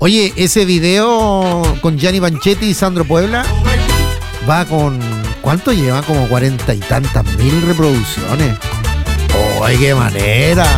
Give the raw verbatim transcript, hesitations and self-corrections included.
Oye, ese video con Gianni Panchetti y Sandro Puebla va con... ¿Cuánto lleva? Como cuarenta y tantas mil reproducciones. ¡Ay, qué manera!